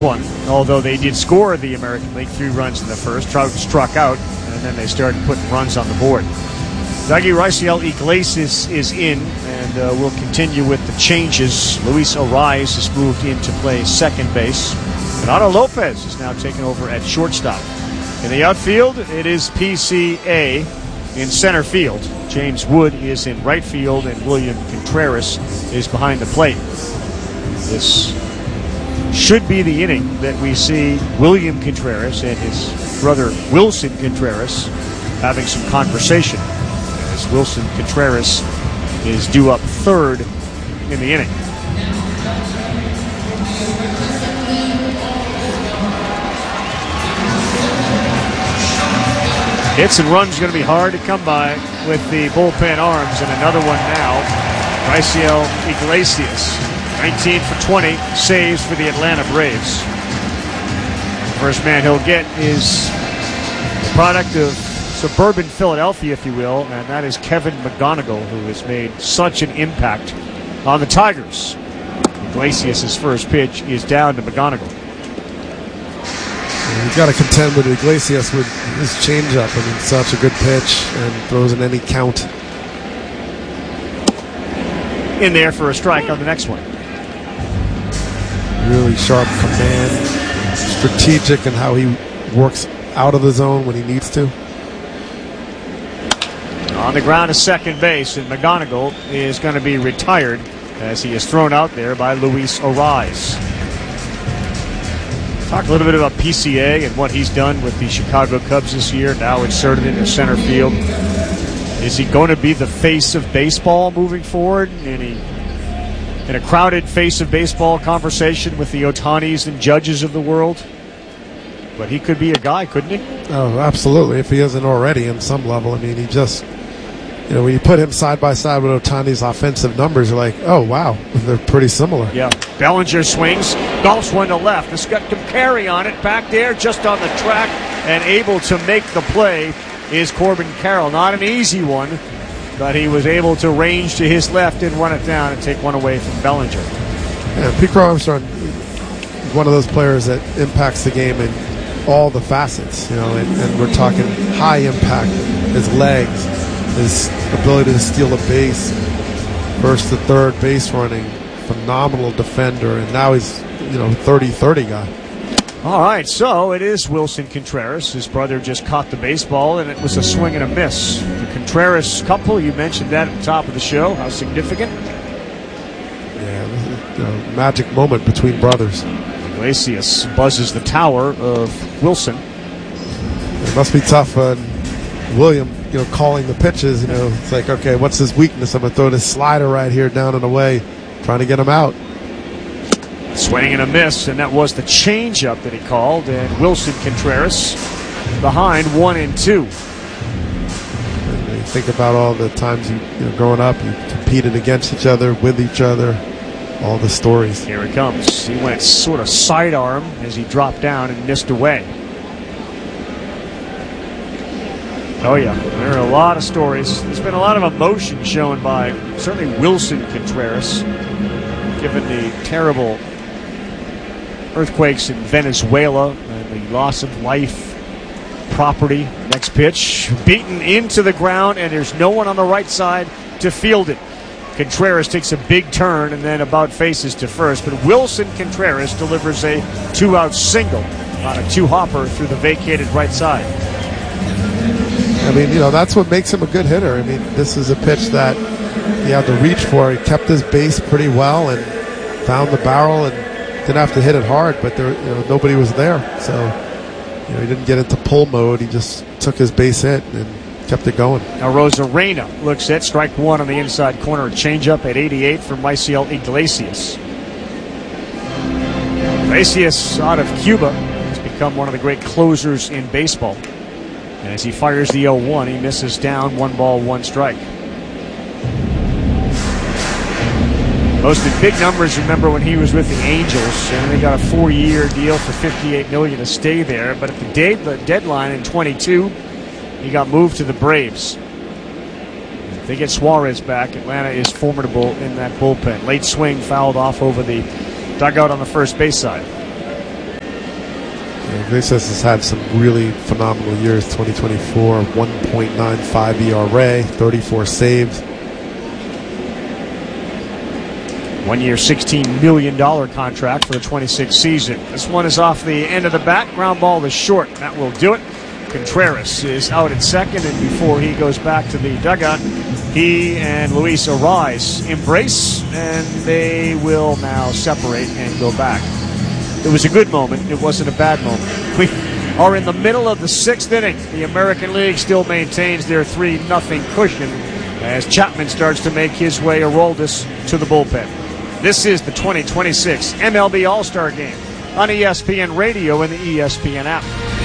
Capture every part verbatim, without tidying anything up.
One, although they did score the American League three runs in the first. Trout struck out, and then they started putting runs on the board. Dougie Raisel Iglesias is in, and uh, we'll continue with the changes. Luis Arraez has moved in to play second base. Renato Lopez is now taking over at shortstop. In the outfield, it is P C A in center field. James Wood is in right field, and William Contreras is behind the plate. This should be the inning that we see William Contreras and his brother Wilson Contreras having some conversation, as Wilson Contreras is due up third in the inning. Hits and runs are going to be hard to come by with the bullpen arms, and another one now. Raisel Iglesias, nineteen for twenty, saves for the Atlanta Braves. The first man he'll get is the product of suburban Philadelphia, if you will, and that is Kevin McGonigal, who has made such an impact on the Tigers. Iglesias' first pitch is down to McGonigal. You've got to contend with Iglesias with his changeup. I mean, such a good pitch and throws in any count. In there for a strike on the next one. Really sharp command, strategic in how he works out of the zone when he needs to. On the ground to second base, and McGonigal is going to be retired as he is thrown out there by Luis Arraez. Talk a little bit about P C A and what he's done with the Chicago Cubs this year, now inserted into center field. Is he going to be the face of baseball moving forward? In a, in a crowded face of baseball conversation with the Ohtanis and Judges of the world? But he could be a guy, couldn't he? Oh, absolutely, if he isn't already on some level. I mean, he just, you know, when you put him side by side with Ohtani's offensive numbers, you're like, oh, wow, they're pretty similar. Yeah. Bellinger swings, golfs one to left. It's got to carry on it back there just on the track, and able to make the play is Corbin Carroll. Not an easy one, but he was able to range to his left and run it down and take one away from Bellinger. Yeah, Pete Crow Armstrong is one of those players that impacts the game in all the facets, you know, and, and we're talking high impact, his legs, his ability to steal a base, first to third base running, phenomenal defender, and now he's, you know, thirty thirty guy. All right, so it is Wilson Contreras. His brother just caught the baseball, and it was a swing and a miss. The Contreras couple, you mentioned that at the top of the show. How significant? Yeah, this is a magic moment between brothers. Iglesias buzzes the tower of Wilson. It must be tough on William, you know, calling the pitches. You know, it's like, okay, what's his weakness? I'm going to throw this slider right here down and away, trying to get him out. Swing and a miss, and that was the changeup that he called, and Wilson Contreras behind one and two. And you think about all the times you, you know, growing up, you competed against each other, with each other, all the stories. Here it comes. He went sort of sidearm as he dropped down and missed away. Oh yeah, there are a lot of stories. There's been a lot of emotion shown by certainly Wilson Contreras, given the terrible earthquakes in Venezuela and the loss of life, property. Next pitch, beaten into the ground, and there's no one on the right side to field it. Contreras takes a big turn and then about faces to first, but Wilson Contreras delivers a two-out single on a two-hopper through the vacated right side. I mean, you know, that's what makes him a good hitter. I mean, this is a pitch that he had to reach for. He kept his base pretty well and found the barrel and didn't have to hit it hard, but there, you know, nobody was there. So, you know, he didn't get into pull mode. He just took his base hit and kept it going. Now Rosarena looks at strike one on the inside corner. A changeup at eighty-eight from Raisel Iglesias. Iglesias out of Cuba has become one of the great closers in baseball. And as he fires the oh one, he misses down, one ball, one strike. Posted big numbers, remember, when he was with the Angels, and they got a four-year deal for fifty-eight million dollars to stay there. But at the, day, the deadline in twenty-two, he got moved to the Braves. If they get Suarez back, Atlanta is formidable in that bullpen. Late swing fouled off over the dugout on the first base side. Iglesias has had some really phenomenal years. twenty twenty-four, one point nine five E R A, thirty-four saves. One year, sixteen million dollars contract for the twenty-six season. This one is off the end of the bat. Ground ball is short. That will do it. Contreras is out at second, and before he goes back to the dugout, he and Luis Arraez embrace, and they will now separate and go back. It was a good moment. It wasn't a bad moment. We are in the middle of the sixth inning. The American League still maintains their three nothing cushion as Chapman starts to make his way Aroldis to the bullpen. This is the twenty twenty-six M L B All-Star Game on E S P N Radio and the E S P N app.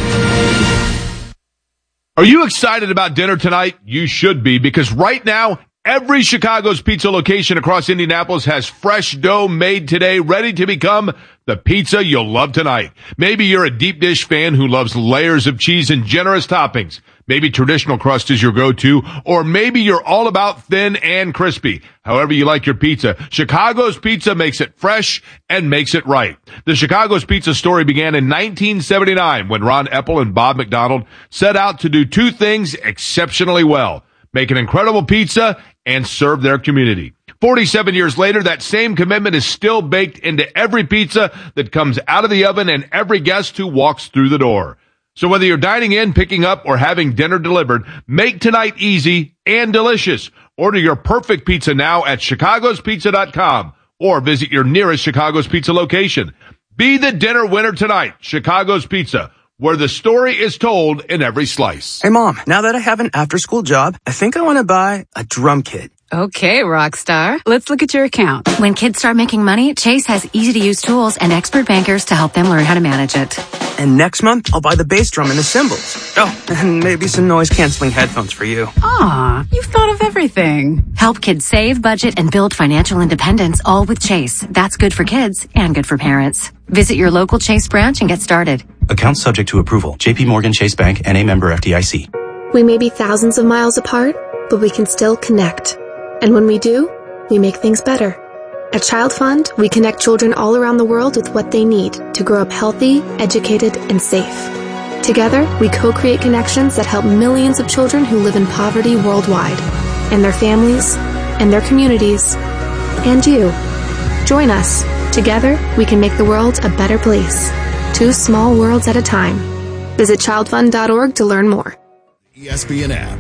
Are you excited about dinner tonight? You should be, because right now, every Chicago's Pizza location across Indianapolis has fresh dough made today, ready to become the pizza you'll love tonight. Maybe you're a deep dish fan who loves layers of cheese and generous toppings. Maybe traditional crust is your go-to, or maybe you're all about thin and crispy. However you like your pizza, Chicago's Pizza makes it fresh and makes it right. The Chicago's Pizza story began in nineteen seventy-nine when Ron Epple and Bob McDonald set out to do two things exceptionally well: make an incredible pizza and serve their community. forty-seven years later, that same commitment is still baked into every pizza that comes out of the oven and every guest who walks through the door. So whether you're dining in, picking up, or having dinner delivered, make tonight easy and delicious. Order your perfect pizza now at chicagos pizza dot com or visit your nearest Chicago's Pizza location. Be the dinner winner tonight. Chicago's Pizza, where the story is told in every slice. Hey, Mom, now that I have an after-school job, I think I want to buy a drum kit. Okay, Rockstar. Let's look at your account. When kids start making money, Chase has easy-to-use tools and expert bankers to help them learn how to manage it. And next month, I'll buy the bass drum and the cymbals. Oh, and maybe some noise-canceling headphones for you. Aw, you've thought of everything. Help kids save, budget, and build financial independence, all with Chase. That's good for kids and good for parents. Visit your local Chase branch and get started. Account subject to approval. J P Morgan Chase Bank, N A member F D I C. We may be thousands of miles apart, but we can still connect. And when we do, we make things better. At Child Fund, we connect children all around the world with what they need to grow up healthy, educated, and safe. Together, we co-create connections that help millions of children who live in poverty worldwide, and their families, and their communities, and you. Join us. Together, we can make the world a better place. Two small worlds at a time. Visit child fund dot org to learn more. E S P N app.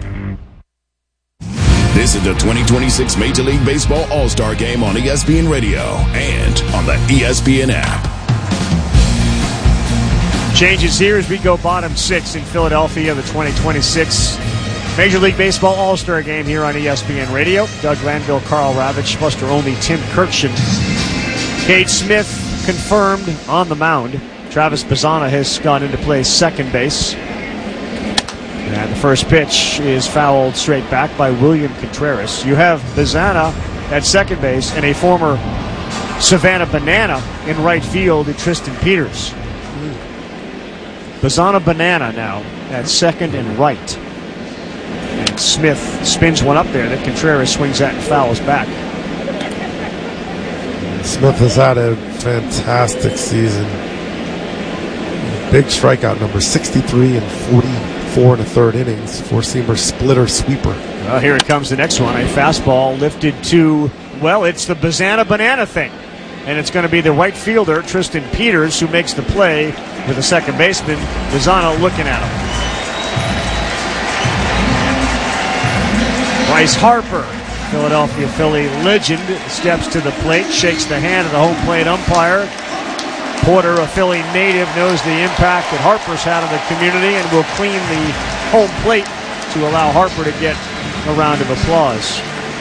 This is the twenty twenty-six Major League Baseball All-Star Game on E S P N Radio and on the E S P N app. Changes here as we go bottom six in Philadelphia, the twenty twenty-six Major League Baseball All-Star Game here on E S P N Radio. Doug Glanville, Carl Ravitch, Buster Olney, Tim Kirkshin. Cade Smith confirmed on the mound. Travis Bazzana has gone into play second base. And the first pitch is fouled straight back by William Contreras. You have Bazzana at second base and a former Savannah Banana in right field, Tristan Peters. Bazzana Banana now at second and right. And Smith spins one up there that Contreras swings at and fouls back. Smith has had a fantastic season. Big strikeout number, sixty-three and forty-four in the third innings. Four-seamer splitter sweeper. Well, here it comes, the next one. A fastball lifted to, well, it's the Bazzana Banana thing. And it's going to be the right fielder, Tristan Peters, who makes the play with the second baseman, Bazzana, looking at him. Bryce Harper, Philadelphia Philly legend, steps to the plate, shakes the hand of the home plate umpire. Porter, a Philly native, knows the impact that Harper's had on the community and will clean the home plate to allow Harper to get a round of applause.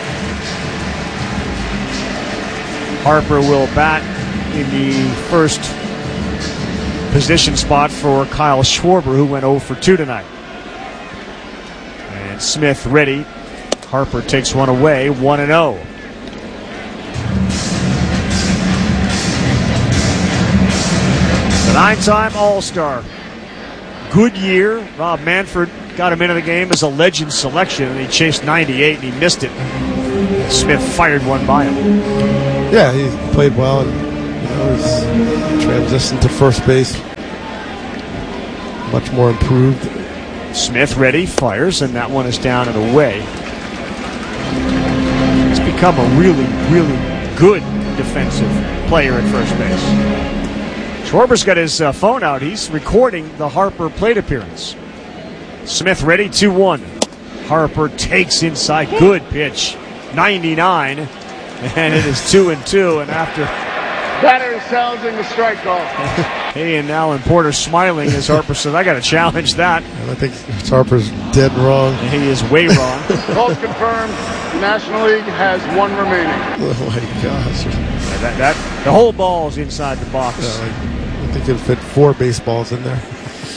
Harper will bat in the first position spot for Kyle Schwarber, who went oh for two tonight. And Smith ready. Harper takes one away, one and oh. The nine-time All-Star. Good year. Rob Manfred got him into the game as a legend selection, and he chased ninety-eight, and he missed it. Smith fired one by him. Yeah, he played well, and you know, he's transitioned to first base. much more improved. Smith ready, fires, and that one is down and away. He's become a really, really good defensive player at first base. Schwarber's got his uh, phone out. He's recording the Harper plate appearance. Smith ready, two one. Harper takes inside. Good pitch. ninety-nine. And it is two and two. And after... Batter challenging the strike call. Hey, and Alan Porter smiling as Harper says, I got to challenge that. And I think Harper's dead wrong. And he is way wrong. Calls confirmed. The National League has one remaining. Oh, my gosh. Yeah, that, that, the whole ball is inside the box. Yeah, I think it'd fit four baseballs in there.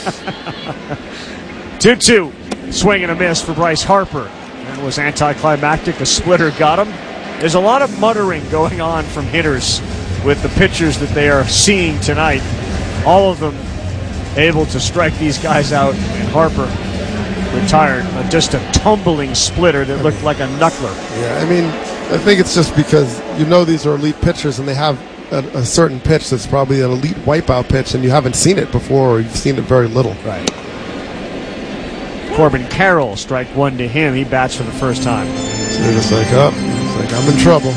two two. Swing and a miss for Bryce Harper. That was anticlimactic. The splitter got him. There's a lot of muttering going on from hitters with the pitchers that they are seeing tonight. All of them able to strike these guys out. And Harper retired. Uh, just a tumbling splitter that looked like a knuckler. Yeah, I mean, I think it's just because you know these are elite pitchers and they have a, a certain pitch that's probably an elite wipeout pitch and you haven't seen it before or you've seen it very little. Right. Corbin Carroll, strike one to him. He bats for the first time. So they're just like, oh, it's like, I'm in trouble.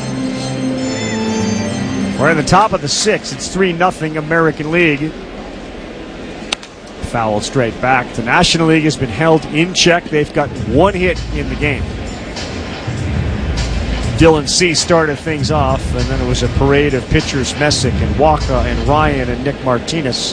We're in the top of the sixth. It's three nothing American League. Fouled straight back. The National League has been held in check. They've got one hit in the game. Dylan C. started things off, and then it was a parade of pitchers, Messick and Waka and Ryan and Nick Martinez.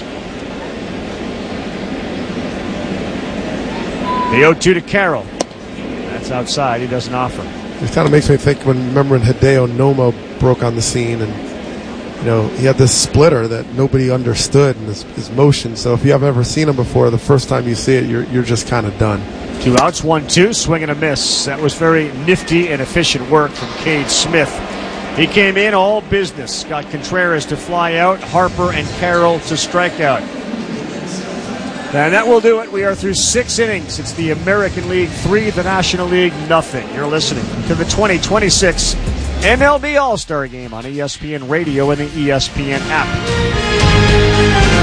The oh two to Carroll. That's outside. He doesn't offer. It kind of makes me think when, remember when Hideo Nomo broke on the scene and you know, he had this splitter that nobody understood in his, his motion. So if you have ever seen him before, the first time you see it, you're you're just kind of done. Two outs, one, two, swing and a miss. That was very nifty and efficient work from Cade Smith. He came in all business. Got Contreras to fly out, Harper and Carroll to strike out. And that will do it. We are through six innings. It's the American League three, the National League nothing. You're listening to the twenty twenty-six M L B All-Star Game on E S P N Radio and the E S P N app.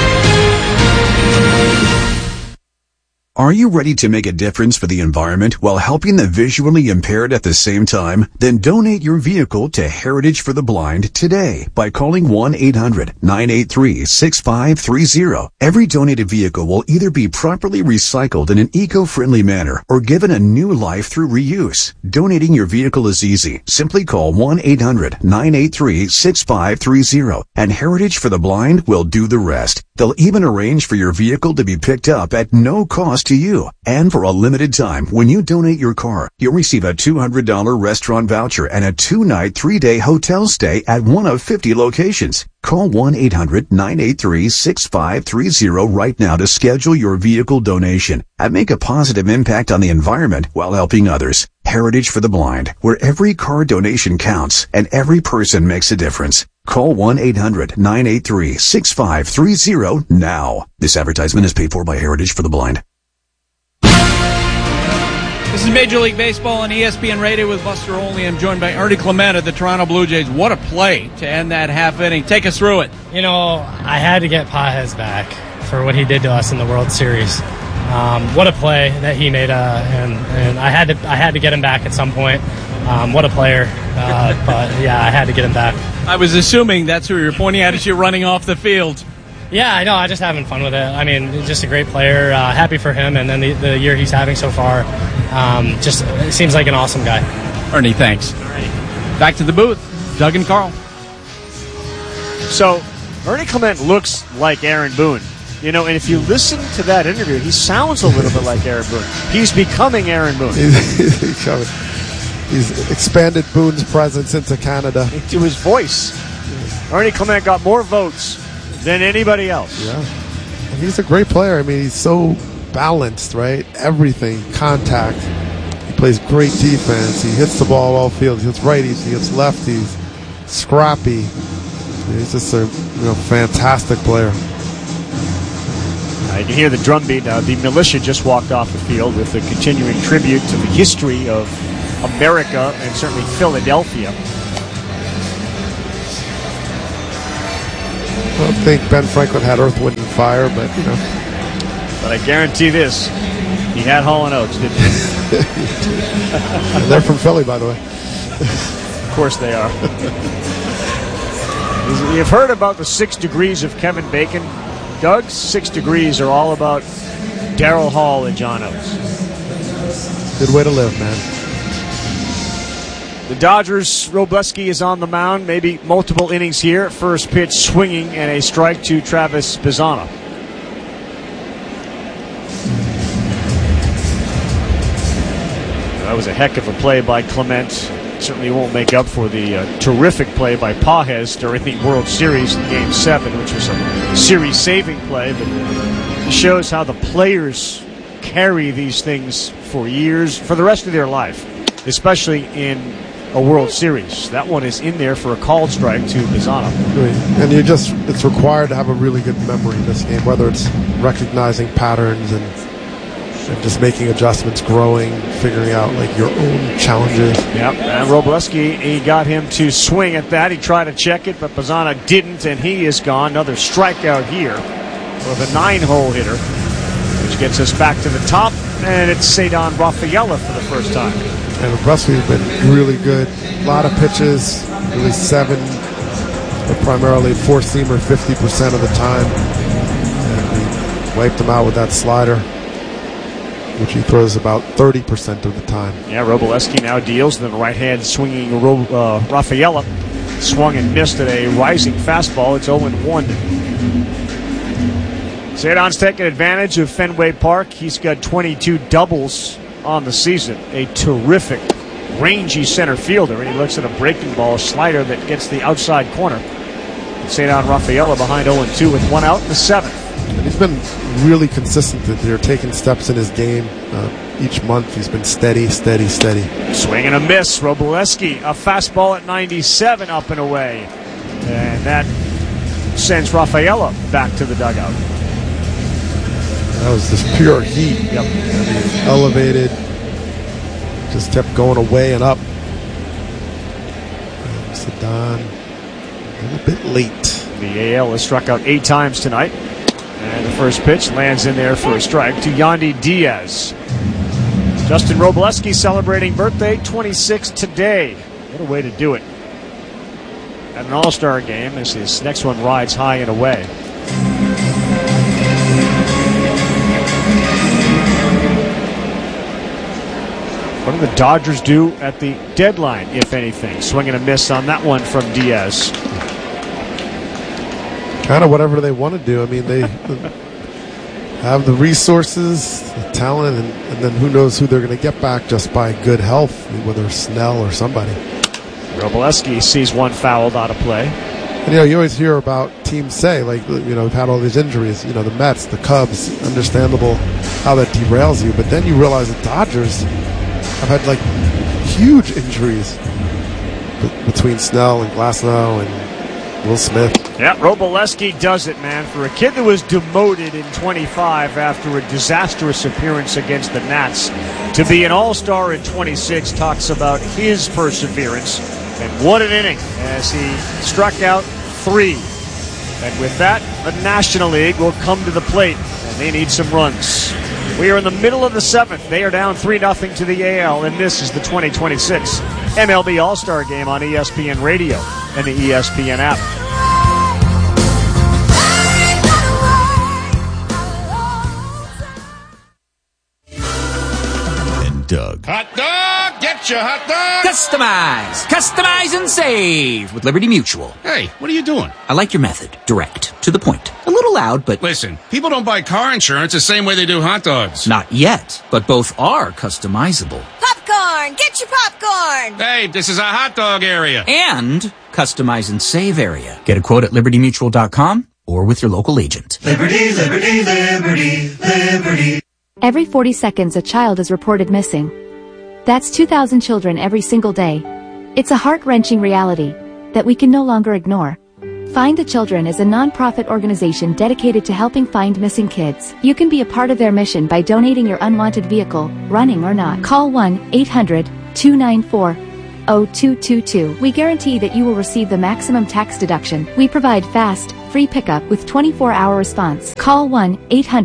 Are you ready to make a difference for the environment while helping the visually impaired at the same time? Then donate your vehicle to Heritage for the Blind today by calling one eight hundred nine eight three six five three zero. Every donated vehicle will either be properly recycled in an eco-friendly manner or given a new life through reuse. Donating your vehicle is easy. Simply call one eight hundred nine eight three six five three zero and Heritage for the Blind will do the rest. They'll even arrange for your vehicle to be picked up at no cost to you. And for a limited time, when you donate your car, you'll receive a two hundred dollars restaurant voucher and a two-night, three-day hotel stay at one of fifty locations. Call one eight hundred nine eight three six five three zero right now to schedule your vehicle donation and make a positive impact on the environment while helping others. Heritage for the Blind, where every car donation counts and every person makes a difference. Call one eight hundred nine eight three six five three zero now. This advertisement is paid for by Heritage for the Blind. This is Major League Baseball on E S P N Radio with Buster Olney. I'm joined by Ernie Clement of the Toronto Blue Jays. What a play to end that half inning. Take us through it. You know, I had to get Pages back for what he did to us in the World Series. Um, what a play that he made, uh, and and I had to I had to get him back at some point. Um, what a player, uh, but yeah, I had to get him back. I was assuming that's who you're pointing at as you're running off the field. Yeah, I know. I'm just having fun with it. I mean, just a great player. Uh, happy for him, and then the, the year he's having so far. Um, just it seems like an awesome guy. Ernie, thanks. Back to the booth. Doug and Carl. So, Ernie Clement looks like Aaron Boone. You know, and if you listen to that interview, he sounds a little bit like Aaron Boone. He's becoming Aaron Boone. He's becoming. He's expanded Boone's presence into Canada. Into his voice. Ernie Clement got more votes than anybody else. Yeah. And he's a great player. I mean, he's so balanced, right? Everything, contact. He plays great defense. He hits the ball all field. He hits righties. He hits lefties. Scrappy. He's just a you know fantastic player. Uh, you can hear the drumbeat. Uh, the militia just walked off the field with a continuing tribute to the history of America and certainly Philadelphia. I don't think Ben Franklin had Earth, Wind, and Fire, but, you know. But I guarantee this, he had Hall and Oates, didn't he? They're from Philly, by the way. Of course they are. You've heard about the six degrees of Kevin Bacon. Doug's six degrees are all about Daryl Hall and John Oates. Good way to live, man. The Dodgers, Robleski is on the mound, maybe multiple innings here. First pitch swinging and a strike to Travis Bazzana. That was a heck of a play by Clement. Certainly won't make up for the uh, terrific play by Pages during the World Series in Game seven, which was a series-saving play, but it shows how the players carry these things for years, for the rest of their life, especially in a World Series. That one is in there for a called strike to Bazzana. And you just, it's required to have a really good memory in this game, whether it's recognizing patterns and, and just making adjustments, growing, figuring out like your own challenges. Yep, and Robleski, he got him to swing at that. He tried to check it, but Bazzana didn't, and he is gone. Another strikeout here for the nine-hole hitter, which gets us back to the top, and it's Ceddanne Rafaela for the first time. And Robleski's been really good. A lot of pitches, really seven, but primarily four-seamer fifty percent of the time. And we wiped him out with that slider, which he throws about thirty percent of the time. Yeah, Robleski now deals. Then the right-hand swinging Ro- uh, Rafaela swung and missed at a rising fastball. It's oh and one. Ceddanne's taking advantage of Fenway Park. He's got twenty-two doubles on the season. A terrific, rangy center fielder. And he looks at a breaking ball, a slider that gets the outside corner. Ceddanne Rafaela behind oh and two with one out in the seventh. And he's been really consistent. They're taking steps in his game. Uh, each month he's been steady, steady, steady. Swing and a miss. Robleski, a fastball at ninety-seven up and away. And that sends Rafaela back to the dugout. That was just pure heat. Yep. I mean, elevated, just kept going away and up. And Ceddanne, a little bit late. The A L has struck out eight times tonight. And the first pitch lands in there for a strike to Yandy Diaz. Justin Robleski celebrating birthday, twenty-six today. What a way to do it. At an All-Star game, as this next one rides high and away. What do the Dodgers do at the deadline, if anything? Swing and a miss on that one from Diaz. Kind of whatever they want to do. I mean, they have the resources, the talent, and, and then who knows who they're going to get back just by good health, whether it's Snell or somebody. Robleski sees one fouled out of play. And, you know, you always hear about teams say, like, you know, we've had all these injuries. You know, the Mets, the Cubs, understandable how that derails you. But then you realize the Dodgers have had, like, huge injuries between Snell and Glasnow and Will Smith. Yeah, Robleski does it, man. For a kid that was demoted in twenty-five after a disastrous appearance against the Nats, to be an all-star in twenty-six talks about his perseverance. And what an inning as he struck out three. And with that, the National League will come to the plate, and they need some runs. We are in the middle of the seventh. They are down three nothing to the A L, and this is the twenty twenty-six M L B All-Star Game on E S P N Radio and the E S P N app. Doug. Hot dog! Get your hot dog! Customize! Customize and save with Liberty Mutual. Hey, what are you doing? I like your method. Direct. To the point. A little loud, but... Listen, people don't buy car insurance the same way they do hot dogs. Not yet, but both are customizable. Popcorn! Get your popcorn! Hey, this is a hot dog area. And customize and save area. Get a quote at liberty mutual dot com or with your local agent. Liberty, liberty, liberty, liberty. Every forty seconds a child is reported missing. That's two thousand children every single day. It's a heart-wrenching reality that we can no longer ignore. Find the Children is a non-profit organization dedicated to helping find missing kids. You can be a part of their mission by donating your unwanted vehicle, running or not. Call one eight hundred two nine four zero two two two. We guarantee that you will receive the maximum tax deduction. We provide fast, free pickup with twenty-four hour response. Call one eight hundred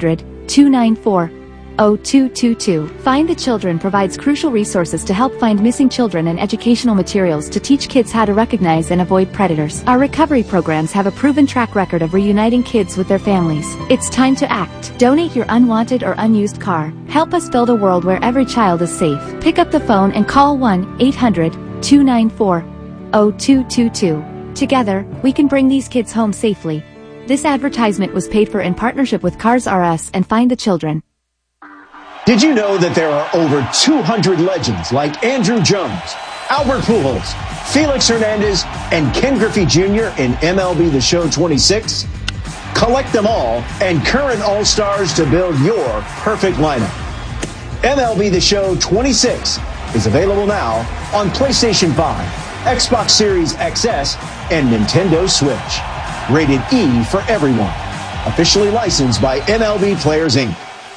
two nine four, zero two two two. Find the Children provides crucial resources to help find missing children and educational materials to teach kids how to recognize and avoid predators. Our recovery programs have a proven track record of reuniting kids with their families. It's time to act. Donate your unwanted or unused car. Help us build a world where every child is safe. Pick up the phone and call one eight hundred, two nine four, zero two two two. Together, we can bring these kids home safely. This advertisement was paid for in partnership with Cars R Us and Find the Children. Did you know that there are over two hundred legends like Andrew Jones, Albert Pujols, Felix Hernandez, and Ken Griffey Junior in M L B The Show twenty-six? Collect them all and current All-Stars to build your perfect lineup. M L B The Show twenty-six is available now on PlayStation five, Xbox Series X S, and Nintendo Switch. Rated E for everyone. Officially licensed by M L B Players, Incorporated.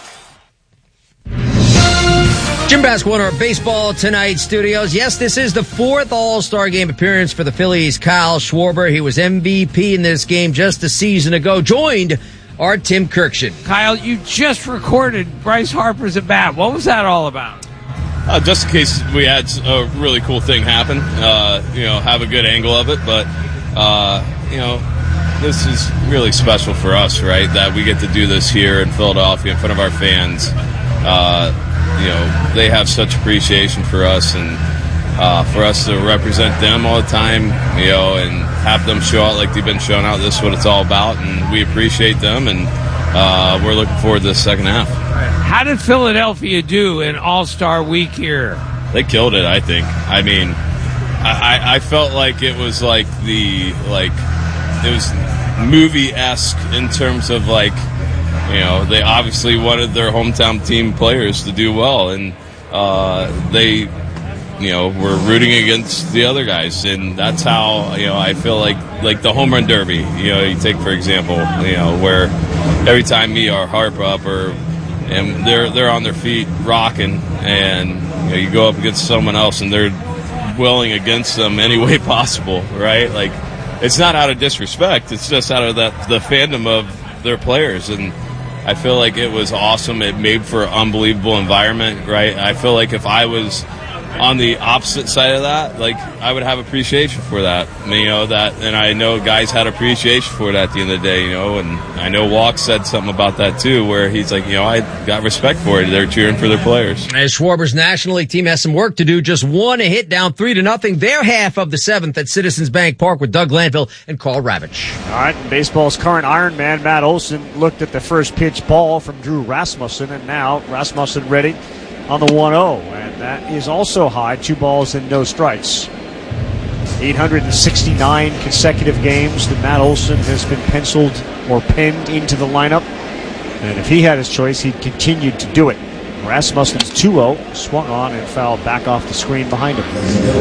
Jim Basco in our Baseball Tonight studios. Yes, this is the fourth All-Star Game appearance for the Phillies' Kyle Schwarber. He was M V P in this game just a season ago. Joined our Tim Kirkshin. Kyle, you just recorded Bryce Harper's at bat. What was that all about? Uh, just in case we had a really cool thing happen, uh, you know, have a good angle of it. But, uh, you know, this is really special for us, right, that we get to do this here in Philadelphia in front of our fans. Uh, you know, they have such appreciation for us, and uh, for us to represent them all the time, you know, and have them show out like they've been showing out. This is what it's all about, and we appreciate them, and uh, we're looking forward to the second half. How did Philadelphia do in All-Star Week here? They killed it, I think. I mean, I, I felt like it was like the, like, it was movie-esque in terms of, like, you know, they obviously wanted their hometown team players to do well, and uh, they, you know, were rooting against the other guys, and that's how, you know, I feel like, like the home run derby, you know, you take, for example, you know, where every time me or Harp up or, and they're, they're on their feet rocking, and, you know, you go up against someone else and they're willing against them any way possible, right? Like, it's not out of disrespect, it's just out of that, the fandom of their players, and I feel like it was awesome. It made for an unbelievable environment, right? I feel like if I was on the opposite side of that, like, I would have appreciation for that, you know, that, and I know guys had appreciation for it at the end of the day, you know, and I know Walk said something about that too, where he's like, you know, I got respect for it. They're cheering for their players. As Schwarber's National League team has some work to do, just one a hit down three to nothing. Their half of the seventh at Citizens Bank Park with Doug Glanville and Carl Ravitch. All right, baseball's current Iron Man, Matt Olson, looked at the first pitch ball from Drew Rasmussen, and now Rasmussen ready on the one oh, and that is also high, two balls and no strikes. eight hundred sixty-nine consecutive games that Matt Olson has been penciled or penned into the lineup, and if he had his choice, he'd continue to do it. Rasmussen's two oh, swung on and fouled back off the screen behind him.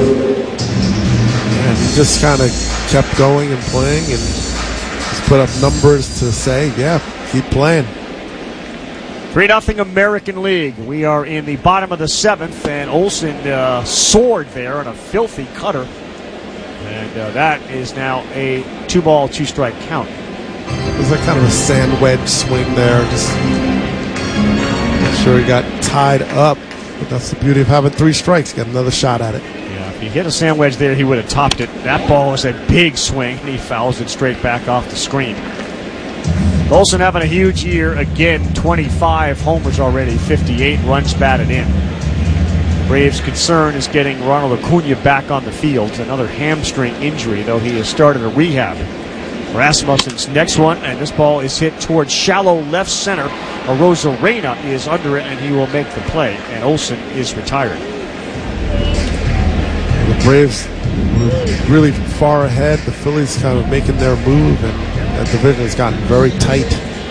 And he just kind of kept going and playing, and just put up numbers to say, yeah, keep playing. three nothing American League. We are in the bottom of the seventh, and Olson uh, soared there on a filthy cutter. And uh, that is now a two-ball, two-strike count. It was like kind of a sand wedge swing there. Just not sure he got tied up, but that's the beauty of having three strikes. Got another shot at it. Yeah, if he hit a sand wedge there, he would have topped it. That ball was a big swing, and he fouls it straight back off the screen. Olson having a huge year again, twenty-five homers already, fifty-eight runs batted in. Braves' concern is getting Ronald Acuna back on the field. Another hamstring injury, though he has started a rehab. Rasmussen's next one, and this ball is hit towards shallow left center. Arozarena is under it, and he will make the play, and Olson is retired. The Braves were really far ahead. The Phillies kind of making their move, and that division has gotten very tight.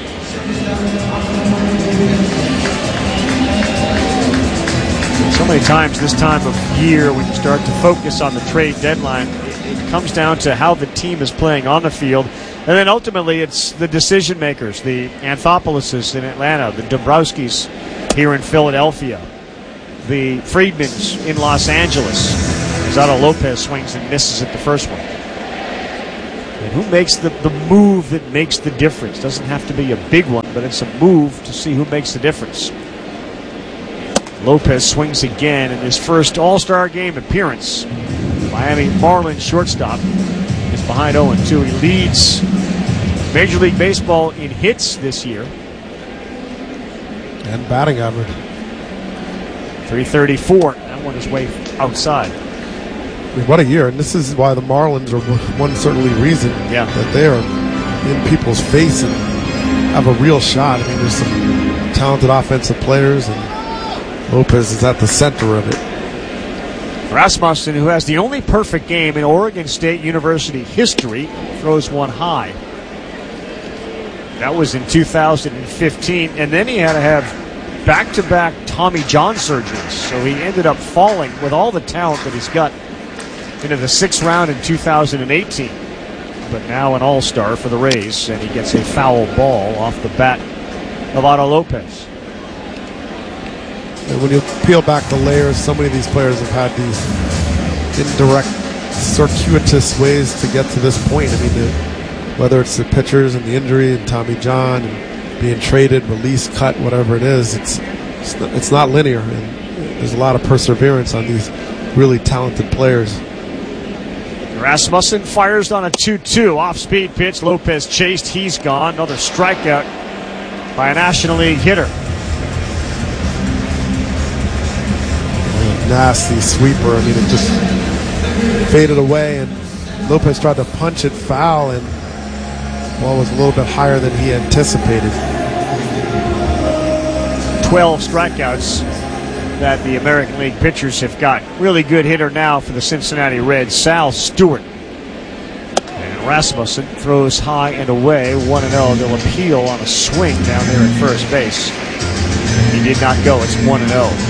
So many times this time of year when you start to focus on the trade deadline, it comes down to how the team is playing on the field. And then ultimately it's the decision makers, the Anthopoulos in Atlanta, the Dombrowskis here in Philadelphia, the Friedmans in Los Angeles. Zado Lopez swings and misses at the first one. who makes the, the move that makes the difference? Doesn't have to be a big one, but it's a move to see who makes the difference. Lopez swings again in his first All-Star Game appearance. Miami Marlins shortstop is behind oh and two. He leads Major League Baseball in hits this year. And batting average. three thirty-four. That one is way outside. I mean, what a year. And this is why the Marlins are one certainly reason yeah. that they are in people's face and have a real shot. I mean, there's some talented offensive players, and Lopez is at the center of it. Rasmussen, who has the only perfect game in Oregon State University history, throws one high. That was in two thousand fifteen, and then he had to have back-to-back Tommy John surgeries, so he ended up falling with all the talent that he's got into the sixth round in two thousand eighteen. But now an all-star for the Rays, and he gets a foul ball off the bat of Otto Lopez. And when you peel back the layers, so many of these players have had these indirect, circuitous ways to get to this point. I mean, the, whether it's the pitchers and the injury and Tommy John and being traded, released, cut, whatever it is, it's it's not, it's not linear. And there's a lot of perseverance on these really talented players. Rasmussen fires on a two two. Off-speed pitch. Lopez chased. He's gone. Another strikeout by a National League hitter. Nasty sweeper. I mean, it just faded away, and Lopez tried to punch it foul, and ball was a little bit higher than he anticipated. twelve strikeouts that the American League pitchers have got. Really good hitter now for the Cincinnati Reds, Sal Stewart. And Rasmussen throws high and away, one and oh. They'll appeal on a swing down there at first base. He did not go. It's one and oh.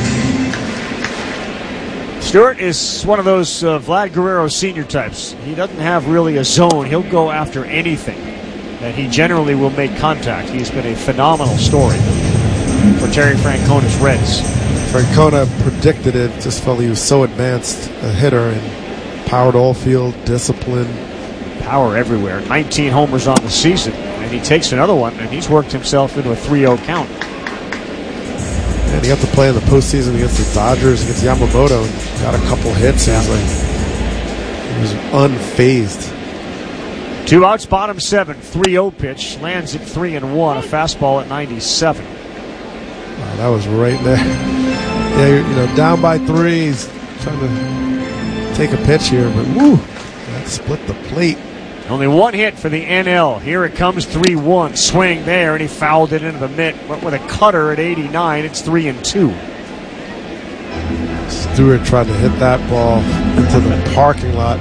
Stewart is one of those uh, Vlad Guerrero Senior types. He doesn't have really a zone. He'll go after anything, and he generally will make contact. He's been a phenomenal story for Terry Francona's Reds. Francona predicted it, just felt he was so advanced a hitter, and power to all field, discipline. Power everywhere. nineteen homers on the season, and he takes another one, and he's worked himself into a three oh count. And he got to play in the postseason against the Dodgers, against Yamamoto, and got a couple hits. And he was like, he was unfazed. Two outs, bottom seven, three oh pitch, lands at three and one, a fastball at ninety-seven. Wow, that was right there. Yeah, you're, you know, down by three, he's trying to take a pitch here, but woo, that split the plate. Only one hit for the N L. Here it comes, three one. Swing there, and he fouled it into the mitt. Went with a cutter at eighty-nine. It's three and two. Stewart tried to hit that ball into the parking lot.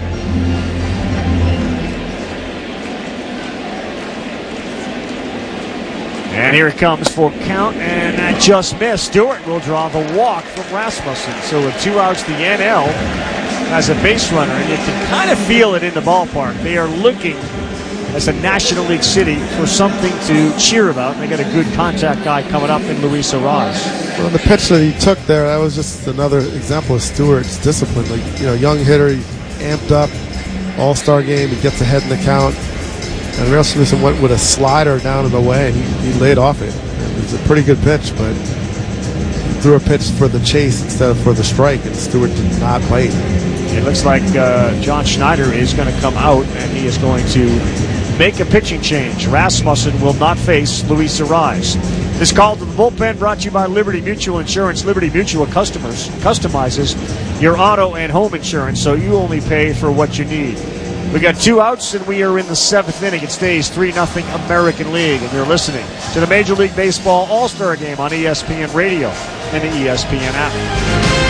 And here it comes for count, and that just missed. Stewart will draw the walk from Rasmussen. So with two outs, the N L as a base runner, and you can kind of feel it in the ballpark. They are looking as a National League city for something to cheer about. They got a good contact guy coming up in Luis Arraez. Well, the pitch that he took there, that was just another example of Stewart's discipline. Like, you know, young hitter, he amped up, all-star game, he gets ahead in the count. And Rasmussen went with a slider down and away, and he, he laid off it. It was a pretty good pitch, but he threw a pitch for the chase instead of for the strike, and Stewart did not bite. It looks like uh, John Schneider is going to come out, and he is going to make a pitching change. Rasmussen will not face Luis Arraez. This call to the bullpen brought to you by Liberty Mutual Insurance. Liberty Mutual customers customizes your auto and home insurance, so you only pay for what you need. We got two outs, and we are in the seventh inning. It stays three nothing American League, and you're listening to the Major League Baseball All-Star Game on E S P N Radio and the E S P N app.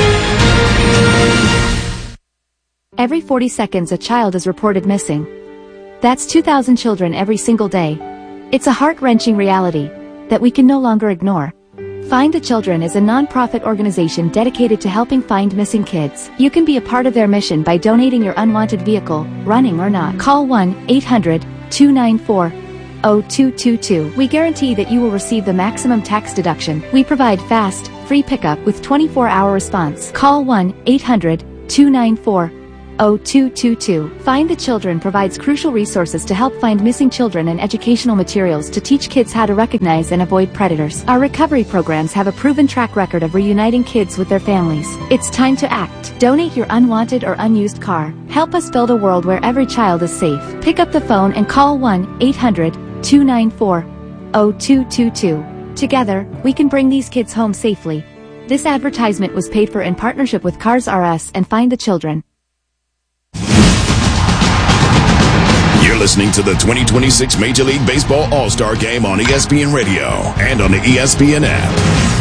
Every forty seconds a child is reported missing. That's two thousand children every single day. It's a heart-wrenching reality that we can no longer ignore. Find the Children is a non-profit organization dedicated to helping find missing kids. You can be a part of their mission by donating your unwanted vehicle, running or not. Call one eight hundred two nine four oh two two two. We guarantee that you will receive the maximum tax deduction. We provide fast, free pickup with twenty-four hour response. Call one eight hundred two nine four oh two two two. Find the Children provides crucial resources to help find missing children and educational materials to teach kids how to recognize and avoid predators. Our recovery programs have a proven track record of reuniting kids with their families. It's time to act. Donate your unwanted or unused car. Help us build a world where every child is safe. Pick up the phone and call one eight hundred two nine four oh two two two. Together, we can bring these kids home safely. This advertisement was paid for in partnership with Cars R Us and Find the Children. You're listening to the twenty twenty-six Major League Baseball All-Star Game on E S P N Radio and on the E S P N app.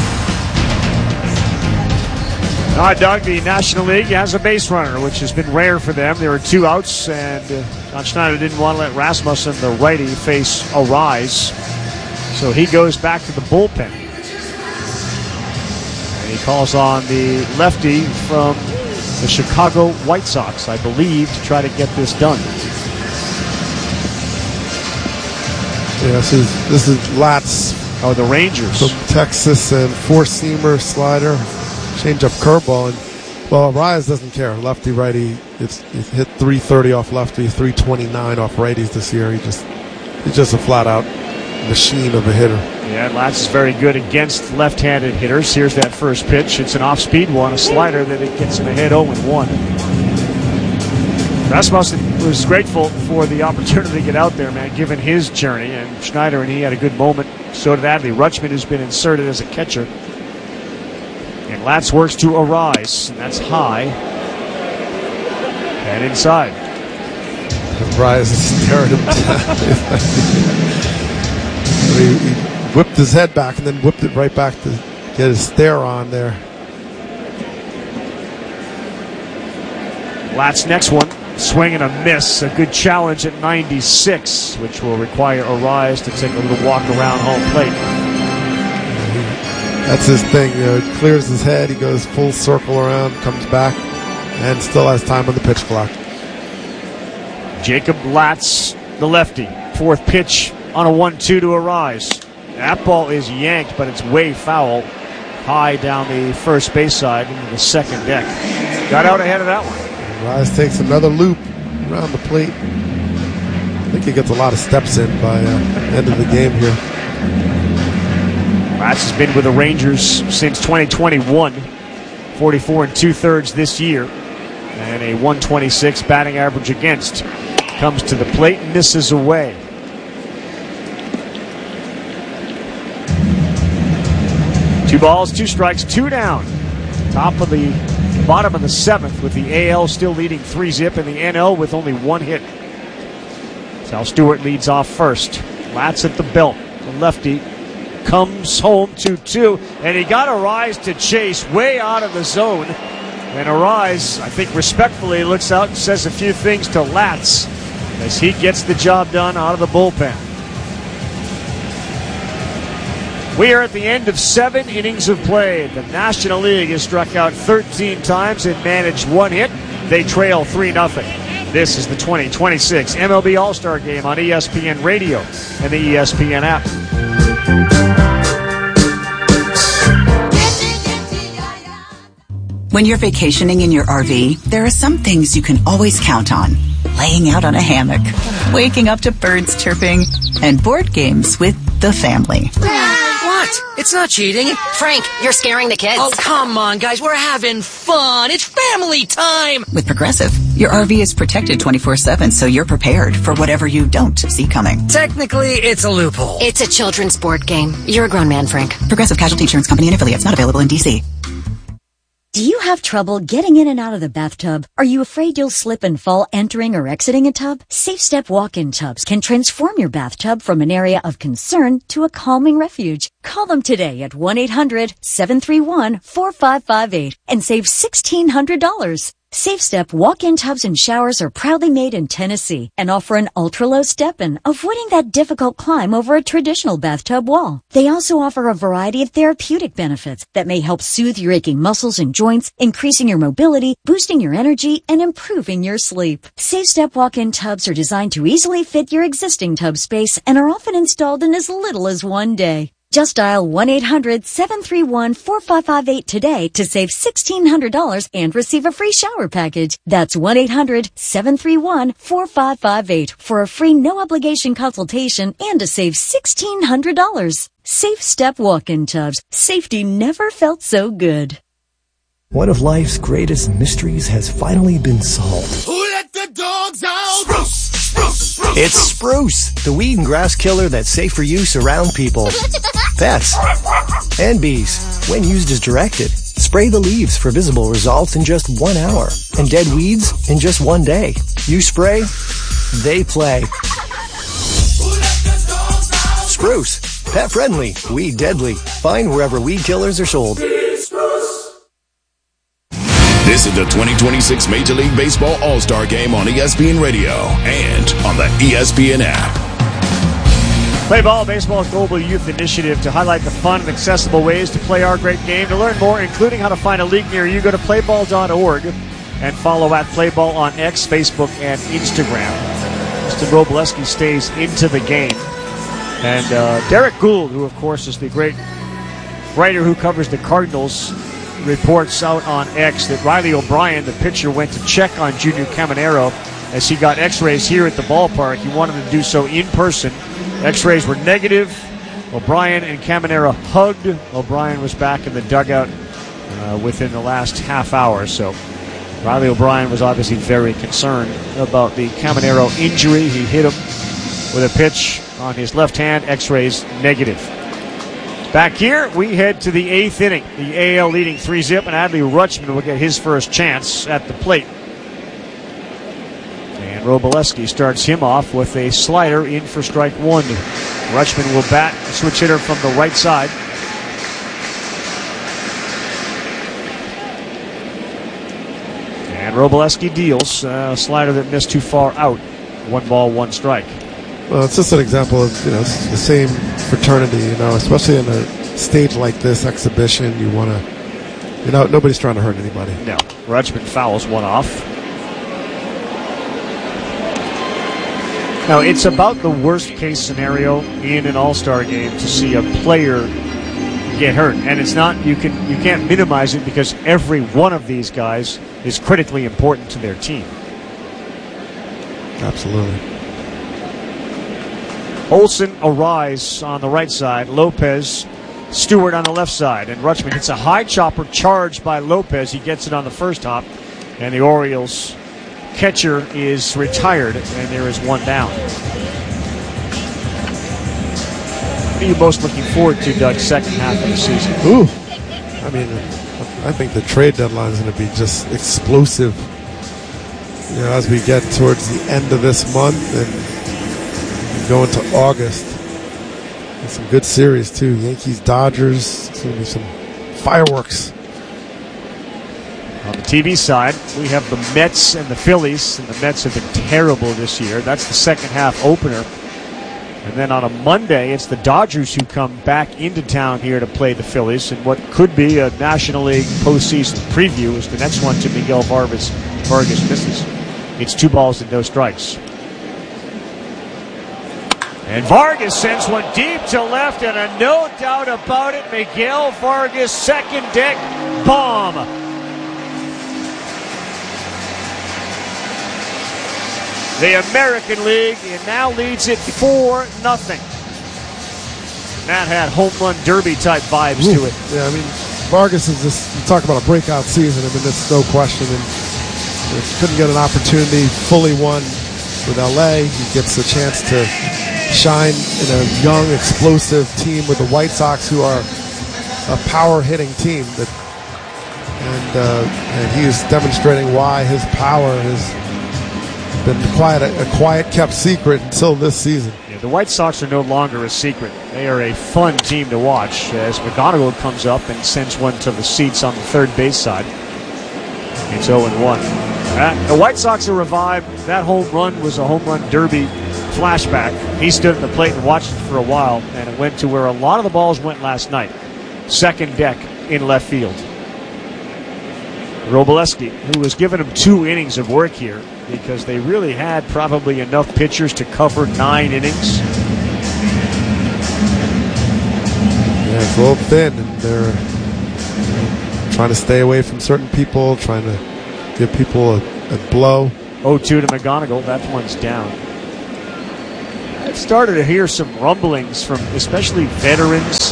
All right, Doug, the National League has a base runner, which has been rare for them. There were two outs, and uh, John Schneider didn't want to let Rasmussen, the righty, face Arise. So he goes back to the bullpen. And he calls on the lefty from the Chicago White Sox, I believe, to try to get this done. Yeah, this is, this is Latz. Oh, the Rangers. From Texas, and four-seamer slider, change-up curveball. And, well, Arias doesn't care. Lefty, righty. It's, it's hit three thirty off lefty, three twenty-nine off righties this year. He just He's just a flat-out machine of a hitter. Yeah, Latz is very good against left-handed hitters. Here's that first pitch. It's an off-speed one, a slider that it gets him ahead oh one. Rasmussen was grateful for the opportunity to get out there, man, given his journey. And Schneider and he had a good moment. So did Adley Rutschman, who's been inserted as a catcher. And Latz works to Arise, and that's high. And inside. Arise is staring him down. he, he whipped his head back and then whipped it right back to get his stare on there. Latz next one. Swing and a miss. A good challenge at ninety-six, which will require Arise to take a little walk around home plate. That's his thing. You know, he clears his head, he goes full circle around, comes back, and still has time on the pitch clock. Jacob Latz, the lefty. Fourth pitch on a one two to Arise. That ball is yanked, but it's way foul. High down the first base side into the second deck. Got out ahead of that one. Arise takes another loop around the plate. I think he gets a lot of steps in by uh, the end of the game here. Latz has been with the Rangers since twenty twenty-one. forty-four and two-thirds this year. And a one twenty-six batting average against. Comes to the plate and misses away. Two balls, two strikes, two down. Top of the bottom of the seventh, with the A L still leading three zip and the N L with only one hit. Sal Stewart leads off first. Latz at the belt. The lefty comes home two two, and he got Arise to chase way out of the zone. And Arise, I think respectfully, looks out and says a few things to Latz as he gets the job done out of the bullpen. We are at the end of seven innings of play. The National League has struck out thirteen times and managed one hit. They trail three nothing. This is the twenty twenty-six M L B All-Star Game on E S P N Radio and the E S P N app. When you're vacationing in your R V, there are some things you can always count on. Laying out on a hammock, waking up to birds chirping, and board games with the family. What? It's not cheating. Frank, you're scaring the kids. Oh, come on, guys. We're having fun. It's family time. With Progressive, your R V is protected twenty-four seven, so you're prepared for whatever you don't see coming. Technically, it's a loophole. It's a children's board game. You're a grown man, Frank. Progressive Casualty Insurance Company and affiliates, not available in D C. Do you have trouble getting in and out of the bathtub? Are you afraid you'll slip and fall entering or exiting a tub? Safe Step walk-in tubs can transform your bathtub from an area of concern to a calming refuge. Call them today at one eight hundred seven three one four five five eight and save sixteen hundred dollars. Safe Step walk-in tubs and showers are proudly made in Tennessee and offer an ultra-low step-in, avoiding that difficult climb over a traditional bathtub wall. They also offer a variety of therapeutic benefits that may help soothe your aching muscles and joints, increasing your mobility, boosting your energy, and improving your sleep. Safe Step walk-in tubs are designed to easily fit your existing tub space and are often installed in as little as one day. Just dial one eight hundred seven three one four five five eight today to save sixteen hundred dollars and receive a free shower package. That's one eight hundred seven three one four five five eight for a free no-obligation consultation and to save sixteen hundred dollars. Safe Step Walk-In Tubs. Safety never felt so good. One of life's greatest mysteries has finally been solved. Who let the dogs out? Spruce, spruce, spruce. It's Spruce, the weed and grass killer that's safe for use around people, pets, and bees. When used as directed, spray the leaves for visible results in just one hour, and dead weeds in just one day. You spray, they play. Spruce, pet friendly, weed deadly. Find wherever weed killers are sold. This is the twenty twenty-six Major League Baseball All-Star Game on E S P N Radio and on the E S P N app. Play Ball, Baseball's global youth initiative to highlight the fun and accessible ways to play our great game. To learn more, including how to find a league near you, go to play ball dot org and follow at Playball on X, Facebook, and Instagram. Mister Robleski stays into the game. And uh, Derek Gould, who, of course, is the great writer who covers the Cardinals, reports out on X that Riley O'Brien, the pitcher, went to check on Junior Caminero as he got x-rays here at the ballpark. He wanted to do so in person. X-rays were negative. O'Brien and Caminero hugged. O'Brien was back in the dugout uh, within the last half hour. So Riley O'Brien was obviously very concerned about the Caminero injury. He hit him with a pitch on his left hand. X-rays negative. Back here, we head to the eighth inning. The A L leading three zip, and Adley Rutschman will get his first chance at the plate. And Robleski starts him off with a slider in for strike one. Rutschman will bat, switch hitter from the right side. And Robleski deals a slider that missed too far out. One ball, one strike. Well, it's just an example of, you know, it's the same fraternity, you know, especially in a stage like this, exhibition, you want to, you know, nobody's trying to hurt anybody. No. Rutschman fouls one off. Now, it's about the worst case scenario in an all-star game to see a player get hurt. And it's not, you can you can't minimize it because every one of these guys is critically important to their team. Absolutely. Olsen, Arise on the right side. Lopez, Stewart on the left side. And Rutschman hits a high chopper charged by Lopez. He gets it on the first hop. And the Orioles catcher is retired. And there is one down. What are you most looking forward to, Doug, second half of the season? Ooh. I mean, I think the trade deadline is going to be just explosive. You know, as we get towards the end of this month and go into August. And some good series, too. Yankees, Dodgers. It's going to be some fireworks. On the T V side, we have the Mets and the Phillies. And the Mets have been terrible this year. That's the second half opener. And then on a Monday, it's the Dodgers who come back into town here to play the Phillies. And what could be a National League postseason preview is the next one to Miguel Vargas. Vargas misses. It's two balls and no strikes. And Vargas sends one deep to left, and a no doubt about it, Miguel Vargas, second deck bomb. The American League now leads it four nothing. That had home run derby type vibes Ooh. to it. Yeah, I mean, Vargas is just, you talk about a breakout season. I mean, that's no question. And you know, couldn't get an opportunity, fully won with L A. He gets a chance to shine in a young, explosive team with the White Sox, who are a power hitting team. That, and uh, and he is demonstrating why his power has been quiet, a quiet kept secret until this season. Yeah, the White Sox are no longer a secret. They are a fun team to watch as McGonigal comes up and sends one to the seats on the third base side. It's oh and one. Uh, the White Sox are revived. That home run was a home run derby flashback. He stood at the plate and watched it for a while, and it went to where a lot of the balls went last night. Second deck in left field. Robleski, who was giving him two innings of work here because they really had probably enough pitchers to cover nine innings. a little thin, and they're you know, trying to stay away from certain people, trying to give people a, a blow. oh two to McGonigal. That one's down. I've started to hear some rumblings from especially veterans